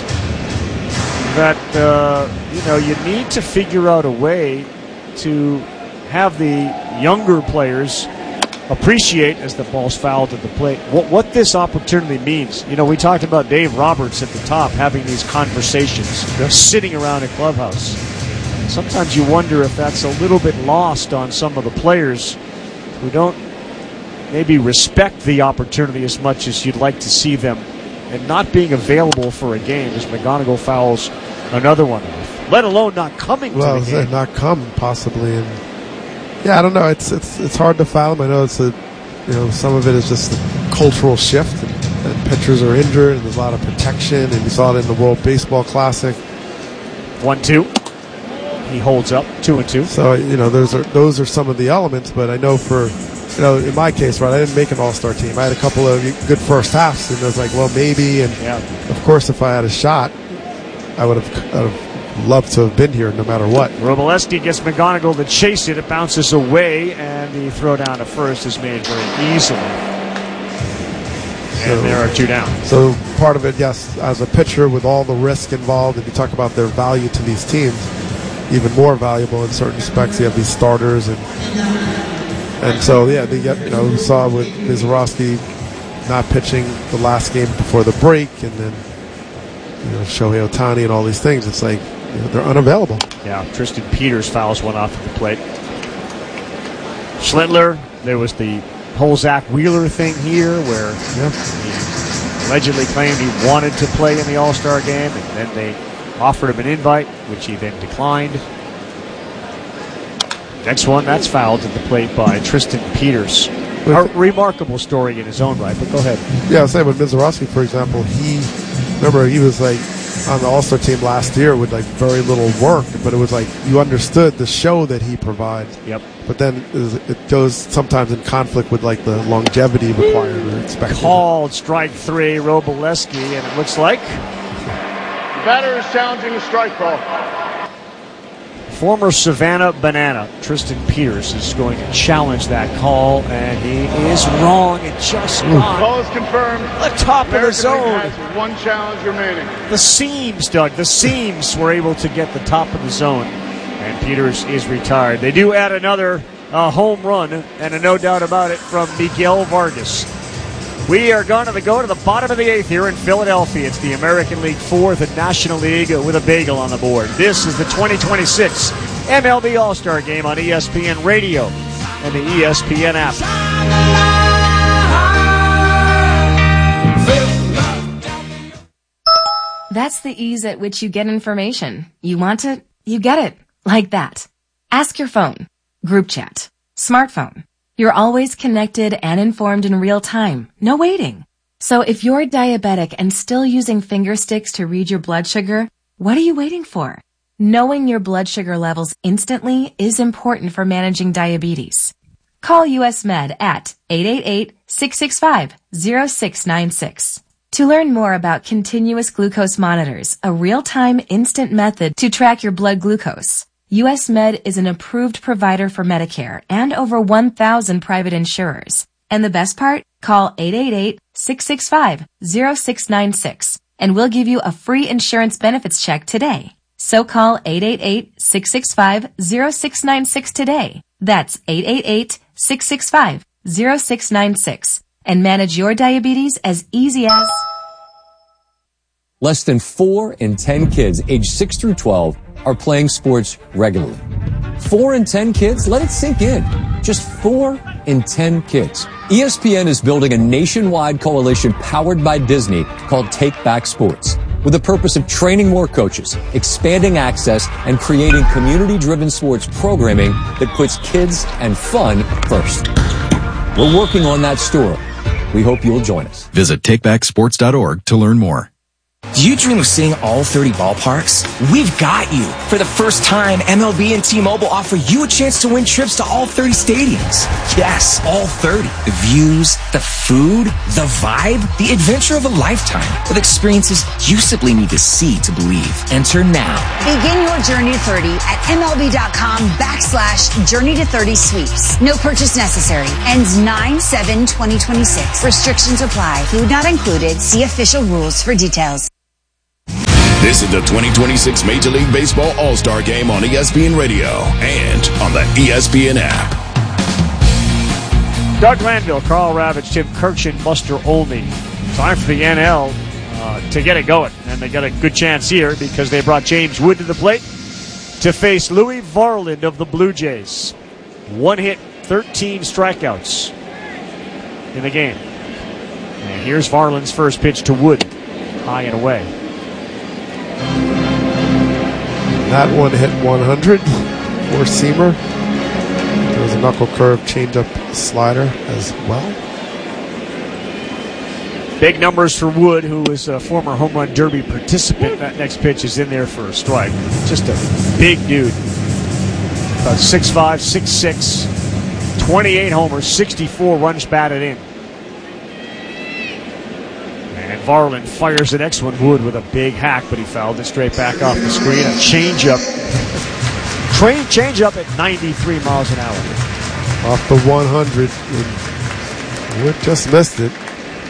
that uh, you know you need to figure out a way to have the younger players appreciate, as the ball's fouled at the plate, what, what this opportunity means. You know, we talked about Dave Roberts at the top having these conversations, yep. sitting around a clubhouse. Sometimes you wonder if that's a little bit lost on some of the players who don't maybe respect the opportunity as much as you'd like to see them, and not being available for a game as McGonigal fouls another one off, let alone not coming well, to the game. Not come, possibly. And yeah, I don't know. It's it's it's hard to foul them. I know it's a, you know, some of it is just the cultural shift, and, and pitchers are injured, and there's a lot of protection, and you saw it in the World Baseball Classic. One two. He holds up two and two. So you know, those are those are some of the elements. But I know for you know, in my case, right, I didn't make an All-Star team. I had a couple of good first halves, and I was like, well, maybe. And yeah. of course, if I had a shot, I would have, I would have loved to have been here no matter what. Roboleski gets McGonigal to chase it. It bounces away, and the throw down to first is made very easily. And so, there are two down. So part of it, yes, as a pitcher with all the risk involved, and you talk about their value to these teams, even more valuable in certain respects. You have these starters, and and so yeah, they get, you know, we saw with Mizorowski not pitching the last game before the break, and then you know Shohei Ohtani and all these things. It's like you know, they're unavailable. Yeah, Tristan Peters fouls one off at the plate. Schlittler, there was the whole Zach Wheeler thing here, where yeah. he allegedly claimed he wanted to play in the All-Star game, and then they offered him an invite, which he then declined. Next one, that's fouled at the plate by Tristan Peters. A remarkable story in his own right, but go ahead. Yeah, I was saying with Mizorowski, for example, he, remember, he was like on the All-Star team last year with like very little work, but it was like you understood the show that he provides. Yep. But then it goes sometimes in conflict with like the longevity required or expected. Called strike three, Roboleski, and it looks like the batter is challenging the strike ball. Former Savannah Banana, Tristan Peters, is going to challenge that call, and he is wrong. It just got call is confirmed. The top American of the zone. Has one challenge remaining. The seams, Doug. The seams were able to get the top of the zone, and Peters is retired. They do add another uh, home run, and a no doubt about it, from Miguel Vargas. We are going to go to the bottom of the eighth here in Philadelphia. It's the American League Four, the National League, with a bagel on the board. This is the twenty twenty-six M L B All-Star Game on E S P N Radio and the E S P N app. That's the ease at which you get information. You want it, you get it. Like that. Ask your phone. Group chat. Smartphone. You're always connected and informed in real time. No waiting. So if you're diabetic and still using finger sticks to read your blood sugar, what are you waiting for? Knowing your blood sugar levels instantly is important for managing diabetes. Call U S Med at eight eight eight, six six five, zero six nine six. To learn more about continuous glucose monitors, a real-time instant method to track your blood glucose, U S Med is an approved provider for Medicare and over one thousand private insurers. And the best part? Call eight eight eight, six six five, zero six nine six and we'll give you a free insurance benefits check today. So call eight eight eight, six six five, zero six nine six today. That's eight eight eight, six six five, zero six nine six and manage your diabetes as easy as... Less than four in ten kids aged six through twelve are playing sports regularly. Four in ten kids? Let it sink in. Just four in ten kids. E S P N is building a nationwide coalition powered by Disney called Take Back Sports, with the purpose of training more coaches, expanding access, and creating community-driven sports programming that puts kids and fun first. We're working on that story. We hope you'll join us. Visit take back sports dot org to learn more. Do you dream of seeing all thirty ballparks? We've got you. For the first time, M L B and T-Mobile offer you a chance to win trips to all thirty stadiums. Yes, all thirty. The views, the food, the vibe, the adventure of a lifetime. With experiences you simply need to see to believe. Enter now. Begin your journey to thirty at MLB.com backslash journey to thirty sweeps. No purchase necessary. Ends nine seven twenty twenty-six. Restrictions apply. Food not included. See official rules for details. This is the twenty twenty-six Major League Baseball All-Star Game on E S P N Radio and on the E S P N app. Doug Glanville, Carl Ravitch, Tim Kirchin, Buster Olney. Time for the N L uh, to get it going. And they got a good chance here because they brought James Wood to the plate to face Louis Varland of the Blue Jays. One hit, thirteen strikeouts in the game. And here's Varland's first pitch to Wood. High and away. That one hit one hundred for Seamer. There was a knuckle curve, changeup, slider as well. Big numbers for Wood, who is a former home run derby participant. That next pitch is in there for a strike. Just a big dude. About six five, six six, twenty-eight homers, sixty-four runs batted in. And Varland fires the next one, Wood, with a big hack, but he fouled it straight back off the screen. A changeup. Train changeup at ninety-three miles an hour. Off the one hundred. Wood just missed it.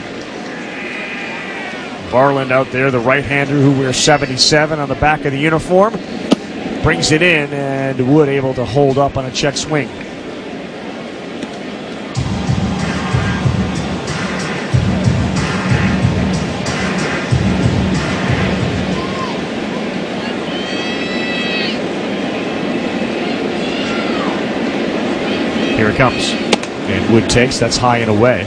Varland out there, the right-hander who wears seventy-seven on the back of the uniform. Brings it in, and Wood able to hold up on a check swing. Here it comes. And Wood takes. That's high and away.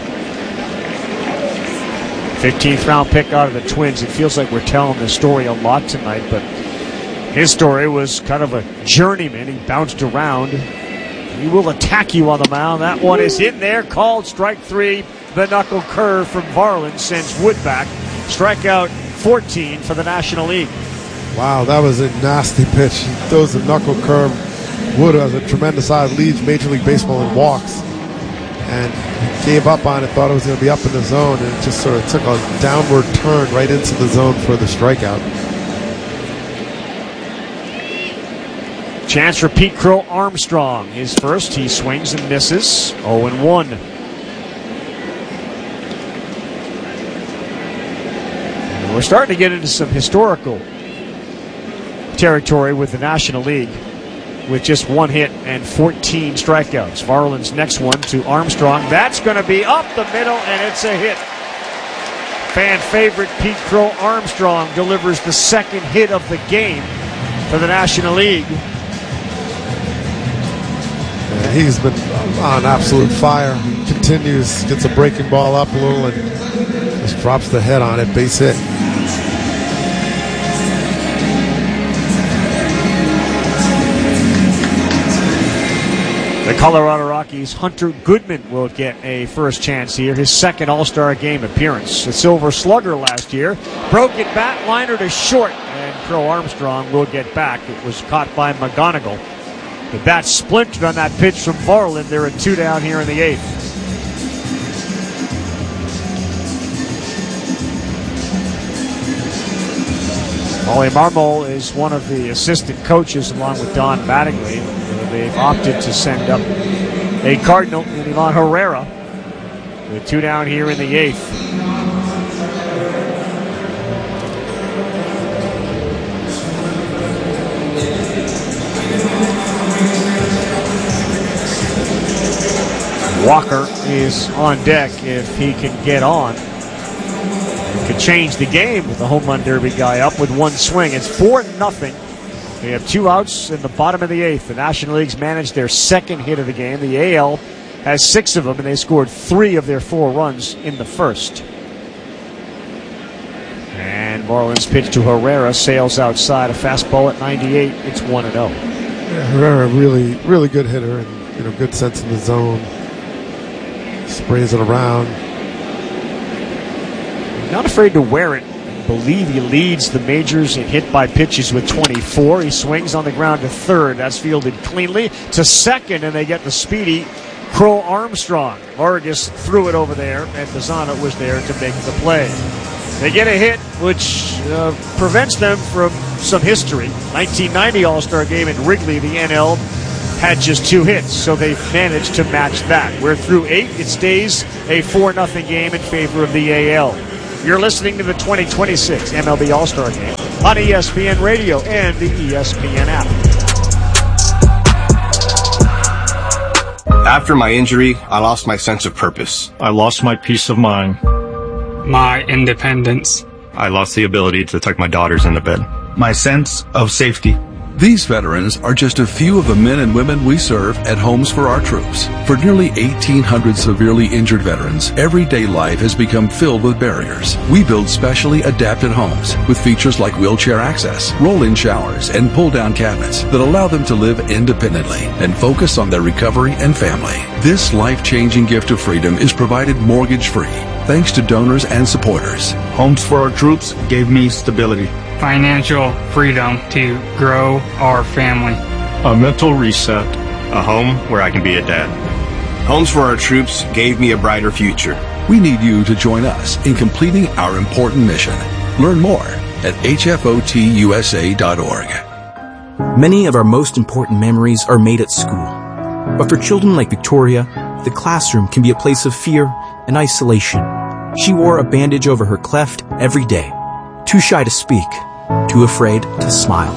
fifteenth round pick out of the Twins. It feels like we're telling this story a lot tonight, but his story was kind of a journeyman. He bounced around. He will attack you on the mound. That one is in there. Called strike three. The knuckle curve from Varland sends Wood back. Strikeout fourteen for the National League. Wow, that was a nasty pitch. He throws a knuckle curve. Wood has a tremendous eye, leads Major League Baseball in walks, and he gave up on it, thought it was going to be up in the zone, and it just sort of took a downward turn right into the zone for the strikeout. Chance for Pete Crow Armstrong. His first, he swings and misses. oh and one. And we're starting to get into some historical territory with the National League, with just one hit and fourteen strikeouts. Varland's next one to Armstrong. That's going to be up the middle, and it's a hit. Fan favorite Pete Crow Armstrong delivers the second hit of the game for the National League. Yeah, he's been on absolute fire. He continues, gets a breaking ball up a little, and just drops the head on it. Base hit. The Colorado Rockies' Hunter Goodman will get a first chance here, his second All-Star Game appearance. A Silver Slugger last year. Broken bat liner to short, and Crow Armstrong will get back. It was caught by McGonigal. The bat splintered on that pitch from Varland. They're at two down here in the eighth. Molly Marmol is one of the assistant coaches along with Don Mattingly. They've opted to send up a Cardinal in Ivan Herrera with two down here in the eighth. Walker is on deck if he can get on. He could change the game with the home run derby guy up with one swing. It's four nothing. They have two outs in the bottom of the eighth. The National League's managed their second hit of the game. The A L has six of them, and they scored three of their four runs in the first. And Marlins pitch to Herrera sails outside. A fastball at ninety-eight. It's one and oh. Yeah, Herrera, really, really good hitter, and you know, good sense in the zone. Sprays it around. Not afraid to wear it. believe he leads the majors in hit by pitches with twenty-four. He swings on the ground to third. That's fielded cleanly. To second, and they get the speedy Crow Armstrong. Vargas threw it over there, and Bazana was there to make the play. They get a hit, which uh, prevents them from some history. nineteen ninety All-Star Game in Wrigley, the N L had just two hits, so they've managed to match that. We're through eight. It stays a four nothing game in favor of the A L. You're listening to the twenty twenty-six M L B All-Star Game on E S P N Radio and the E S P N app. After my injury, I lost my sense of purpose. I lost my peace of mind. My independence. I lost the ability to tuck my daughters into bed. My sense of safety. These veterans are just a few of the men and women we serve at Homes for Our Troops. For nearly eighteen hundred severely injured veterans, everyday life has become filled with barriers. We build specially adapted homes with features like wheelchair access, roll-in showers, and pull-down cabinets that allow them to live independently and focus on their recovery and family. This life-changing gift of freedom is provided mortgage-free, thanks to donors and supporters. Homes for Our Troops gave me stability, financial freedom to grow our family, a mental reset, a home where I can be a dad. Homes for Our Troops gave me a brighter future. We need you to join us in completing our important mission. Learn more at H F O T U S A dot org. Many of our most important memories are made at school. But for children like Victoria, the classroom can be a place of fear and isolation. She wore a bandage over her cleft every day. Too shy to speak, too afraid to smile.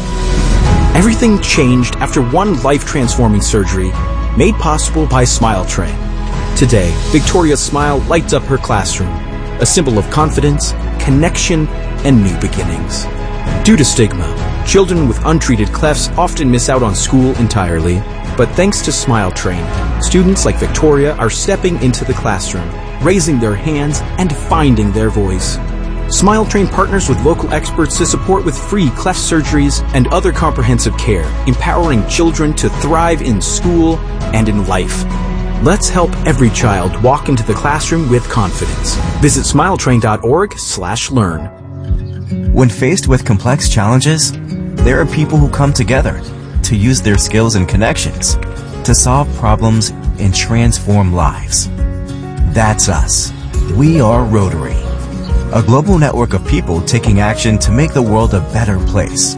Everything changed after one life-transforming surgery made possible by Smile Train. Today, Victoria's smile lights up her classroom, a symbol of confidence, connection, and new beginnings. Due to stigma, children with untreated clefts often miss out on school entirely, but thanks to Smile Train, students like Victoria are stepping into the classroom, raising their hands, and finding their voice. Smile Train partners with local experts to support with free cleft surgeries and other comprehensive care, empowering children to thrive in school and in life. Let's help every child walk into the classroom with confidence. Visit smiletrain.org slash learn. When faced with complex challenges, there are people who come together to use their skills and connections to solve problems and transform lives. That's us. We are Rotary, a global network of people taking action to make the world a better place.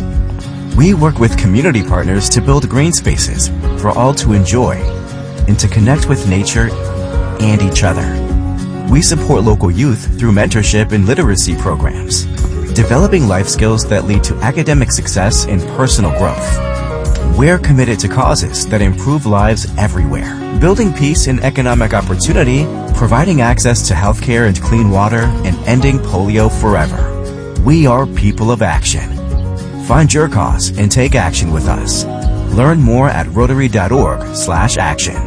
We work with community partners to build green spaces for all to enjoy and to connect with nature and each other. We support local youth through mentorship and literacy programs, developing life skills that lead to academic success and personal growth. We're committed to causes that improve lives everywhere, building peace and economic opportunity, providing access to healthcare and clean water, and ending polio forever. We are people of action. Find your cause and take action with us. Learn more at rotary.org slash action.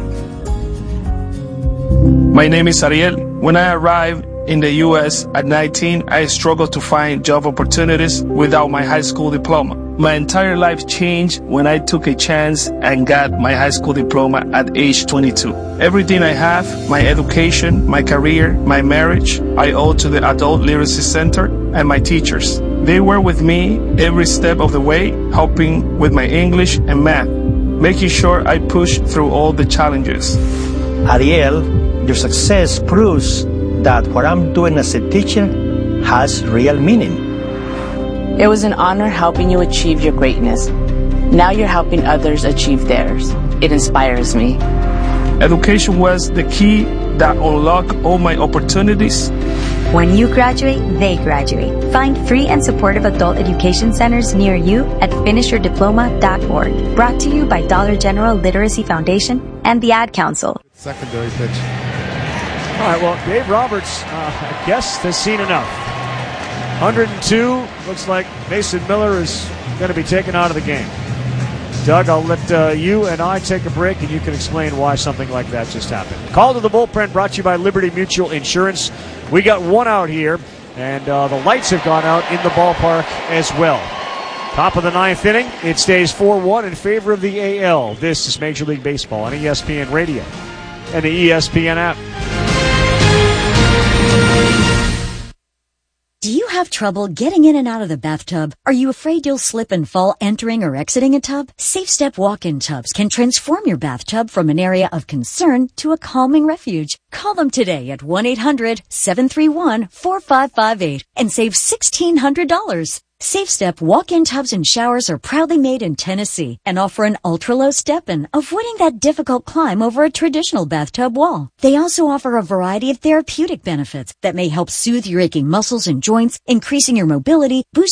My name is Ariel. When I arrived in the U S at nineteen, I struggled to find job opportunities without my high school diploma. My entire life changed when I took a chance and got my high school diploma at age twenty-two. Everything I have, my education, my career, my marriage, I owe to the Adult Literacy Center and my teachers. They were with me every step of the way, helping with my English and math, making sure I pushed through all the challenges. Ariel, your success proves that what I'm doing as a teacher has real meaning. It was an honor helping you achieve your greatness. Now you're helping others achieve theirs. It inspires me. Education was the key that unlocked all my opportunities. When you graduate, they graduate. Find free and supportive adult education centers near you at finish your diploma dot org. Brought to you by Dollar General Literacy Foundation and the Ad Council. Secondary pitch. All right, well, Dave Roberts, uh, I guess, has seen enough. one oh two, looks like Mason Miller is going to be taken out of the game. Doug, I'll let uh, you and I take a break, and you can explain why something like that just happened. Call to the Bullpen brought to you by Liberty Mutual Insurance. We got one out here, and uh, the lights have gone out in the ballpark as well. Top of the ninth inning, it stays four one in favor of the A L. This is Major League Baseball on E S P N Radio and the E S P N app. Do you have trouble getting in and out of the bathtub? Are you afraid you'll slip and fall entering or exiting a tub? Safe Step walk-in tubs can transform your bathtub from an area of concern to a calming refuge. Call them today at one eight hundred seven three one four five five eight and save sixteen hundred dollars. Safe Step walk-in tubs and showers are proudly made in Tennessee and offer an ultra-low step-in, avoiding that difficult climb over a traditional bathtub wall. They also offer a variety of therapeutic benefits that may help soothe your aching muscles and joints, increasing your mobility, boosting